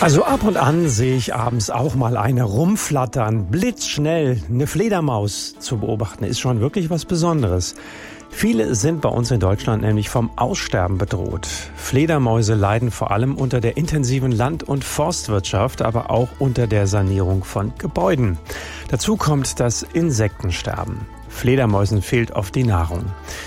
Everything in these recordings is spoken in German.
Also ab und an sehe ich abends auch mal eine rumflattern. Blitzschnell eine Fledermaus zu beobachten, ist schon wirklich was Besonderes. Viele sind bei uns in Deutschland nämlich vom Aussterben bedroht. Fledermäuse leiden vor allem unter der intensiven Land- und Forstwirtschaft, aber auch unter der Sanierung von Gebäuden. Dazu kommt das Insektensterben. Fledermäusen fehlt oft die Nahrung.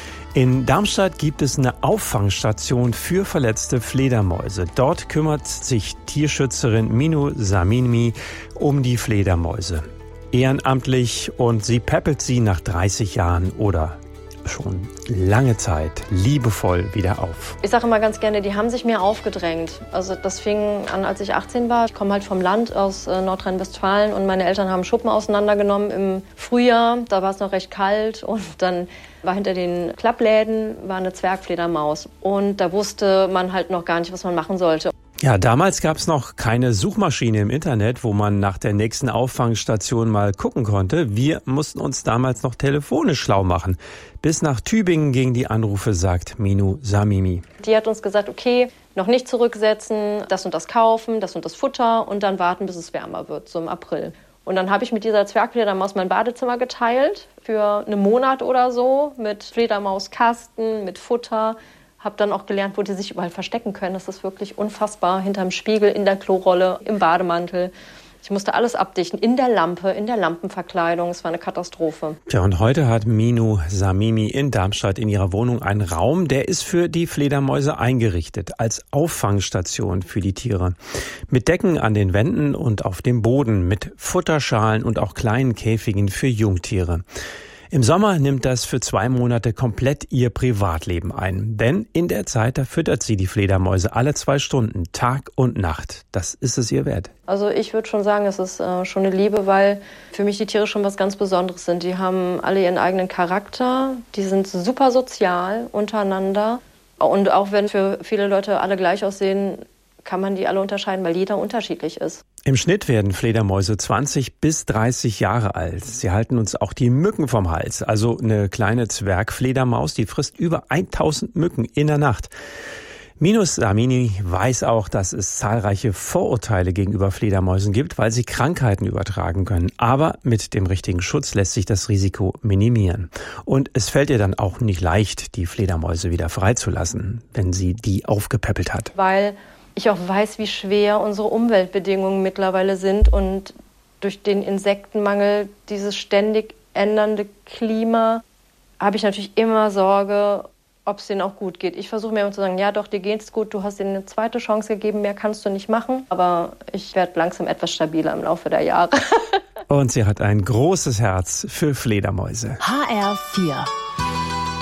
In Darmstadt gibt es eine Auffangstation für verletzte Fledermäuse. Dort kümmert sich Tierschützerin Minu Samimi um die Fledermäuse. Ehrenamtlich, und sie päppelt sie nach 30 Jahren oder schon lange Zeit liebevoll wieder auf. Ich sage immer ganz gerne, die haben sich mir aufgedrängt. Also das fing an, als ich 18 war. Ich komme halt vom Land aus Nordrhein-Westfalen und meine Eltern haben Schuppen auseinandergenommen im Frühjahr. Da war es noch recht kalt und dann war hinter den Klappläden war eine Zwergfledermaus. Und da wusste man halt noch gar nicht, was man machen sollte. Ja, damals gab es noch keine Suchmaschine im Internet, wo man nach der nächsten Auffangstation mal gucken konnte. Wir mussten uns damals noch telefonisch schlau machen. Bis nach Tübingen gingen die Anrufe, sagt Minu Samimi. Die hat uns gesagt, okay, noch nicht zurücksetzen, das und das kaufen, das und das Futter und dann warten, bis es wärmer wird, so im April. Und dann habe ich mit dieser Zwergfledermaus mein Badezimmer geteilt für einen Monat oder so mit Fledermauskasten, mit Futter. Habe dann auch gelernt, wo die sich überall verstecken können. Das ist wirklich unfassbar. Hinterm Spiegel, in der Klorolle, im Bademantel. Ich musste alles abdichten. In der Lampe, in der Lampenverkleidung. Es war eine Katastrophe. Tja, und heute hat Minu Samimi in Darmstadt in ihrer Wohnung einen Raum, der ist für die Fledermäuse eingerichtet, als Auffangstation für die Tiere. Mit Decken an den Wänden und auf dem Boden, mit Futterschalen und auch kleinen Käfigen für Jungtiere. Im Sommer nimmt das für 2 Monate komplett ihr Privatleben ein. Denn in der Zeit, da füttert sie die Fledermäuse alle 2 Stunden, Tag und Nacht. Das ist es ihr wert. Also ich würde schon sagen, es ist schon eine Liebe, weil für mich die Tiere schon was ganz Besonderes sind. Die haben alle ihren eigenen Charakter, die sind super sozial untereinander. Und auch wenn für viele Leute alle gleich aussehen, kann man die alle unterscheiden, weil jeder unterschiedlich ist. Im Schnitt werden Fledermäuse 20 bis 30 Jahre alt. Sie halten uns auch die Mücken vom Hals. Also eine kleine Zwergfledermaus, die frisst über 1000 Mücken in der Nacht. Minu Samimi weiß auch, dass es zahlreiche Vorurteile gegenüber Fledermäusen gibt, weil sie Krankheiten übertragen können. Aber mit dem richtigen Schutz lässt sich das Risiko minimieren. Und es fällt ihr dann auch nicht leicht, die Fledermäuse wieder freizulassen, wenn sie die aufgepäppelt hat. Weil ich auch weiß, wie schwer unsere Umweltbedingungen mittlerweile sind und durch den Insektenmangel, dieses ständig ändernde Klima, habe ich natürlich immer Sorge, ob es denen auch gut geht. Ich versuche mir immer zu sagen, ja doch, dir geht's gut, du hast ihnen eine zweite Chance gegeben, mehr kannst du nicht machen. Aber ich werde langsam etwas stabiler im Laufe der Jahre. Und sie hat ein großes Herz für Fledermäuse. HR4